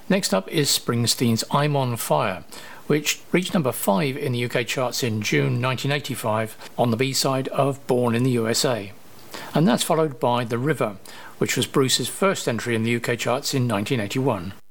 Next up is Springsteen's I'm on Fire, which reached number 5 in the UK charts in June 1985 on the B-side of Born in the USA. And that's followed by The River, which was Bruce's first entry in the UK charts in 1981.